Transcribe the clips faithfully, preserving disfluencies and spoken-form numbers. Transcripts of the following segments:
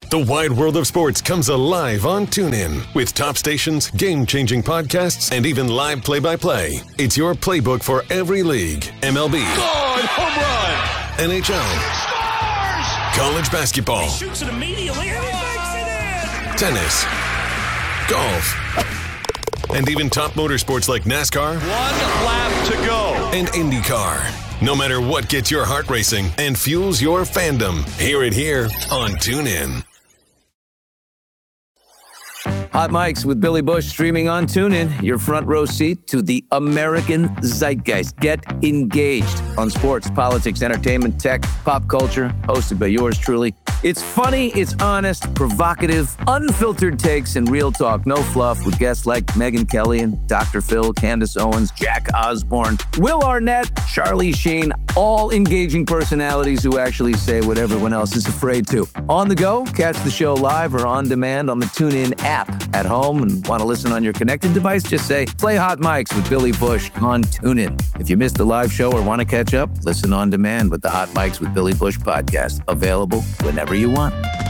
The wide world of sports comes alive on TuneIn with top stations, game-changing podcasts, and even live play-by-play. It's your playbook for every league. M L B. God, home run! N H L. Scores! College basketball. He shoots it immediately and he makes it in! Tennis. Golf. And even top motorsports like NASCAR. One lap to go. And IndyCar. No matter what gets your heart racing and fuels your fandom, hear it here on TuneIn. Hot Mics with Billy Bush streaming on TuneIn. Your front row seat to the American zeitgeist. Get engaged on sports, politics, entertainment, tech, pop culture. Hosted by yours truly. It's funny, it's honest, provocative, unfiltered takes, and real talk. No fluff with guests like Megyn Kelly and Doctor Phil, Candace Owens, Jack Osborne, Will Arnett, Charlie Sheen. All engaging personalities who actually say what everyone else is afraid to. On the go, catch the show live or on demand on the TuneIn app. At home and want to listen on your connected device, just say, play Hot Mics with Billy Bush on TuneIn. If you missed the live show or want to catch up, listen on demand with the Hot Mics with Billy Bush podcast. Available whenever you want.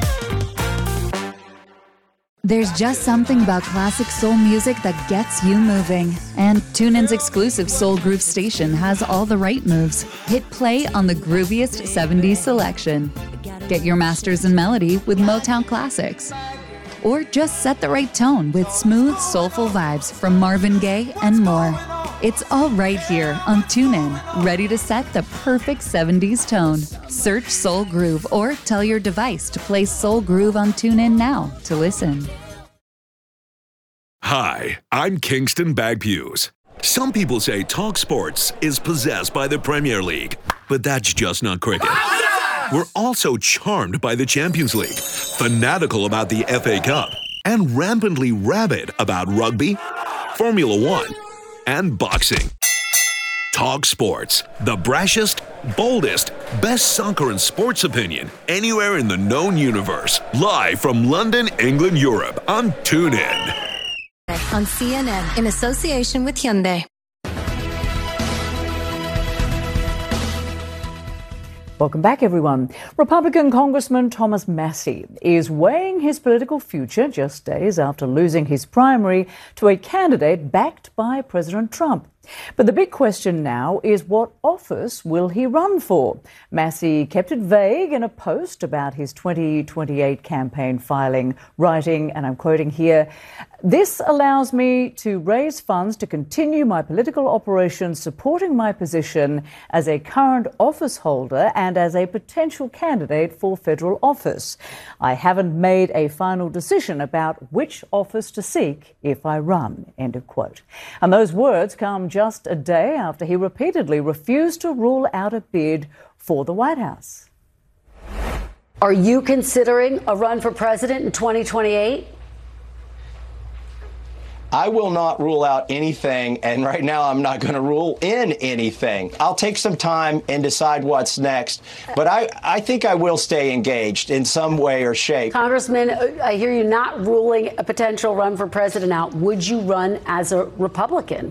There's just something about classic soul music that gets you moving. And TuneIn's exclusive Soul Groove station has all the right moves. Hit play on the grooviest seventies selection. Get your masters in melody with Motown classics. Or just set the right tone with smooth, soulful vibes from Marvin Gaye and more. It's all right here on TuneIn, ready to set the perfect seventies tone. Search Soul Groove or tell your device to play Soul Groove on TuneIn now to listen. Hi, I'm Kingston Bagpuse. Some people say Talk Sports is possessed by the Premier League, but that's just not cricket. We're also charmed by the Champions League, fanatical about the F A Cup, and rampantly rabid about rugby, Formula One, and boxing. Talk Sports, the brashest, boldest, best soccer and sports opinion anywhere in the known universe. Live from London, England, Europe on TuneIn. On C N N, in association with Hyundai. Welcome back, everyone. Republican Congressman Thomas Massie is weighing his political future just days after losing his primary to a candidate backed by President Trump. But the big question now is, what office will he run for? Massie kept it vague in a post about his twenty twenty-eight campaign filing, writing, and I'm quoting here, "This allows me to raise funds to continue my political operations supporting my position as a current office holder and as a potential candidate for federal office. I haven't made a final decision about which office to seek if I run," end of quote. And those words come just a day after he repeatedly refused to rule out a bid for the White House. Are you considering a run for president in twenty twenty-eight? I will not rule out anything, and right now I'm not going to rule in anything. I'll take some time and decide what's next, but I, I think I will stay engaged in some way or shape. Congressman, I hear you not ruling a potential run for president out. Would you run as a Republican?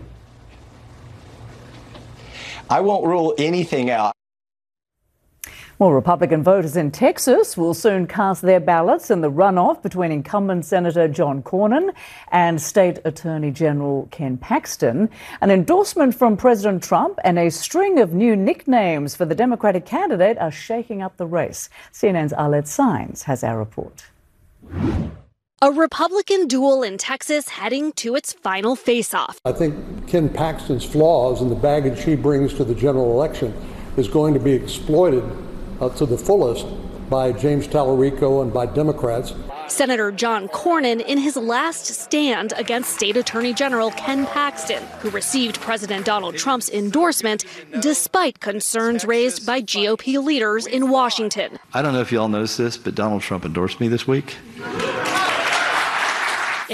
I won't rule anything out. Well, Republican voters in Texas will soon cast their ballots in the runoff between incumbent Senator John Cornyn and State Attorney General Ken Paxton. An endorsement from President Trump and a string of new nicknames for the Democratic candidate are shaking up the race. C N N's Arlette Saenz has our report. A Republican duel in Texas heading to its final face-off. I think Ken Paxton's flaws and the baggage he brings to the general election is going to be exploited uh, to the fullest by James Tallarico and by Democrats. Senator John Cornyn in his last stand against State Attorney General Ken Paxton, who received President Donald Trump's endorsement despite concerns raised by G O P leaders in Washington. I don't know if you all noticed this, but Donald Trump endorsed me this week.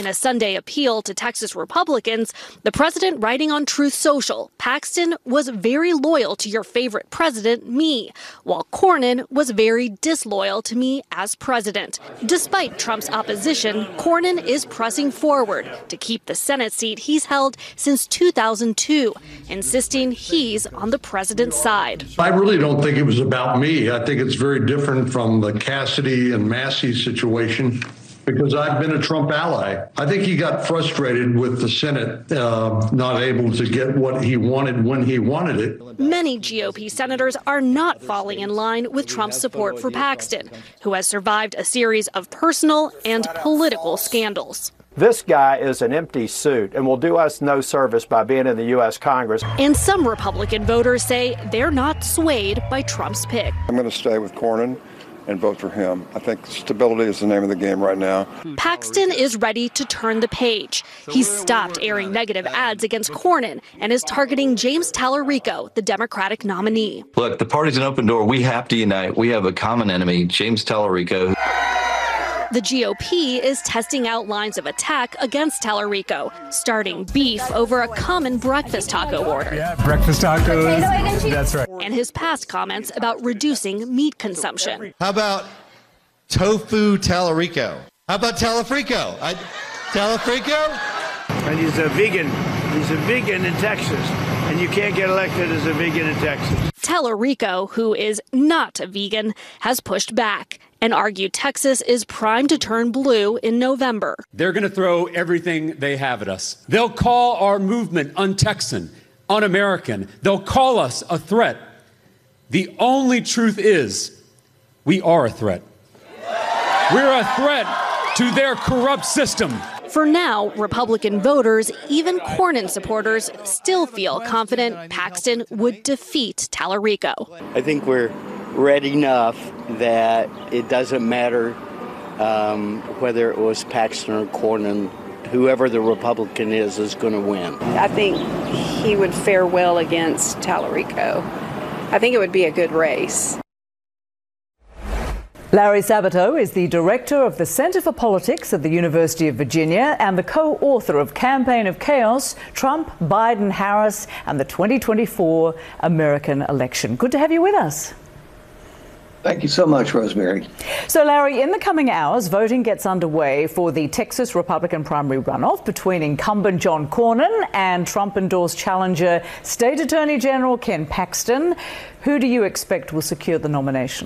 In a Sunday appeal to Texas Republicans, the president writing on Truth Social, Paxton was very loyal to your favorite president, me, while Cornyn was very disloyal to me as president. Despite Trump's opposition, Cornyn is pressing forward to keep the Senate seat he's held since two thousand two, insisting he's on the president's side. I really don't think it was about me. I think it's very different from the Cassidy and Massey situation, because I've been a Trump ally. I think he got frustrated with the Senate uh, not able to get what he wanted when he wanted it. Many G O P senators are not falling in line with Trump's support for Paxton, who has survived a series of personal and political scandals. This guy is an empty suit and will do us no service by being in the U S Congress. And some Republican voters say they're not swayed by Trump's pick. I'm going to stay with Cornyn and vote for him. I think stability is the name of the game right now. Paxton is ready to turn the page. He's stopped airing negative ads against Cornyn and is targeting James Tallarico, the Democratic nominee. Look, the party's an open door. We have to unite. We have a common enemy, James Tallarico. The G O P is testing out lines of attack against Tallarico, starting beef over a common breakfast taco order. Yeah, breakfast tacos. That's right. And his past comments about reducing meat consumption. How about tofu Tallarico? How about Talafrico? I, Talafrico? And he's a vegan. He's a vegan in Texas. And you can't get elected as a vegan in Texas. Tallarico, who is not a vegan, has pushed back and argued Texas is primed to turn blue in November. They're going to throw everything they have at us. They'll call our movement un-Texan, un-American. They'll call us a threat. The only truth is we are a threat. We're a threat to their corrupt system. For now, Republican voters, even Cornyn supporters, still feel confident Paxton would defeat Tallarico. I think we're ready enough that it doesn't matter um, whether it was Paxton or Cornyn. Whoever the Republican is is going to win. I think he would fare well against Tallarico. I think it would be a good race. Larry Sabato is the director of the Center for Politics at the University of Virginia and the co-author of Campaign of Chaos, Trump, Biden, Harris, and the twenty twenty-four American election. Good to have you with us. Thank you so much, Rosemary. So, Larry, in the coming hours, voting gets underway for the Texas Republican primary runoff between incumbent John Cornyn and Trump-endorsed challenger State Attorney General Ken Paxton. Who do you expect will secure the nomination?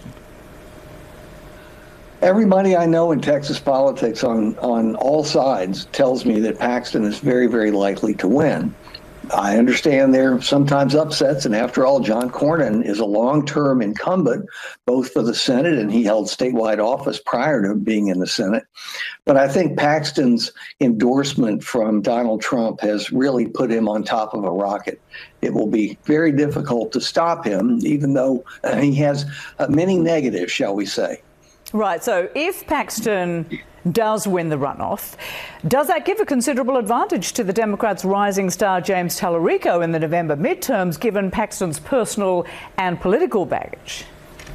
Everybody I know in Texas politics on, on all sides tells me that Paxton is very, very likely to win. I understand there are sometimes upsets, and after all, John Cornyn is a long-term incumbent, both for the Senate, and he held statewide office prior to being in the Senate. But I think Paxton's endorsement from Donald Trump has really put him on top of a rocket. It will be very difficult to stop him, even though uh, he has uh, many negatives, shall we say. Right, so if Paxton does win the runoff, does that give a considerable advantage to the Democrats' rising star James Tallarico in the November midterms, given Paxton's personal and political baggage?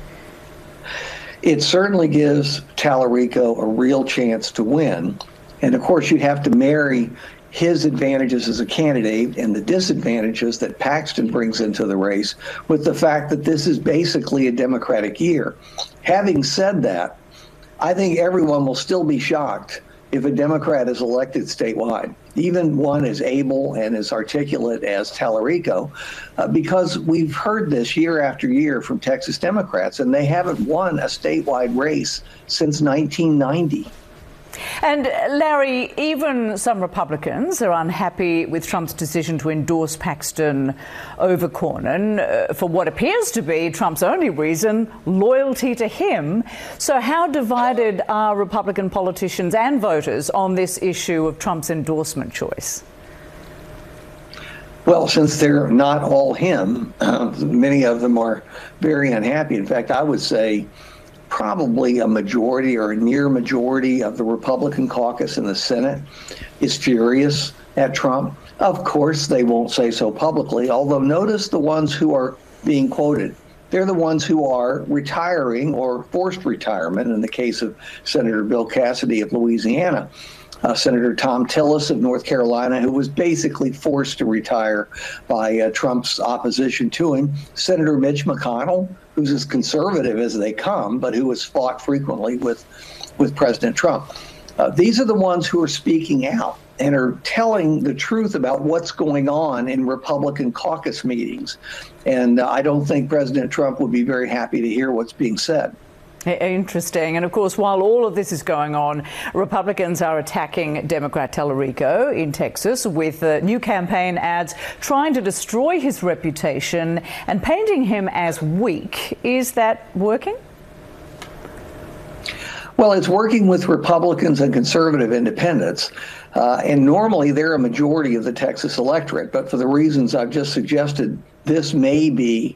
It certainly gives Tallarico a real chance to win. And of course, you have to marry his advantages as a candidate and the disadvantages that Paxton brings into the race with the fact that this is basically a Democratic year. Having said that, I think everyone will still be shocked if a Democrat is elected statewide, even one as able and as articulate as Tallarico, uh, because we've heard this year after year from Texas Democrats, and they haven't won a statewide race since nineteen ninety. And Larry, even some Republicans are unhappy with Trump's decision to endorse Paxton over Cornyn uh, for what appears to be Trump's only reason, loyalty to him. So how divided are Republican politicians and voters on this issue of Trump's endorsement choice? Well, since they're not all him, uh, many of them are very unhappy. In fact, I would say probably a majority or a near majority of the Republican caucus in the Senate is furious at Trump. Of course, they won't say so publicly, although notice the ones who are being quoted. They're the ones who are retiring or forced retirement in the case of Senator Bill Cassidy of Louisiana. uh, Senator Thom Tillis of North Carolina, who was basically forced to retire by uh, Trump's opposition to him, Senator Mitch McConnell, who's as conservative as they come, but who has fought frequently with, with President Trump. Uh, these are the ones who are speaking out and are telling the truth about what's going on in Republican caucus meetings. And uh, I don't think President Trump would be very happy to hear what's being said. Interesting. And of course, while all of this is going on, Republicans are attacking Democrat Tallarico in Texas with uh, new campaign ads trying to destroy his reputation and painting him as weak. Is that working? Well, it's working with Republicans and conservative independents. Uh, and normally they're a majority of the Texas electorate. But for the reasons I've just suggested, this may be